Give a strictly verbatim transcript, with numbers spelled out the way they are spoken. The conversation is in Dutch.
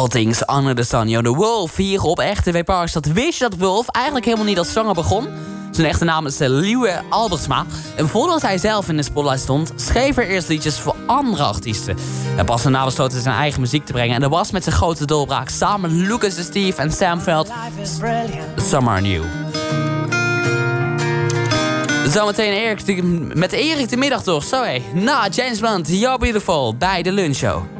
All Things Under the Sun. Yo, de Wolf hier op Echte W Parks. Dat wist je dat Wolf eigenlijk helemaal niet als zanger begon? Zijn echte naam is Liewe Albertsma. En voordat hij zelf in de spotlight stond, schreef hij eerst liedjes voor andere artiesten. En pas daarna besloot hij zijn eigen muziek te brengen. En dat was met zijn grote doorbraak samen met Lucas de Steve en Sam Veld. Summer New. Zometeen Erik de, met Erik de middag toch? Sorry. Na James Blunt, You're Beautiful bij de Lunchshow.